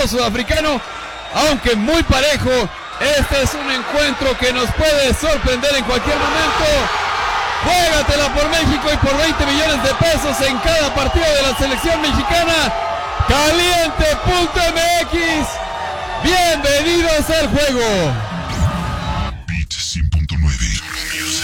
equipo sudafricano, aunque muy parejo. Este es un encuentro que nos puede sorprender en cualquier momento. Juégatela por México y por 20 millones de pesos en cada partido de la selección mexicana. Caliente.mx. Bienvenidos al juego.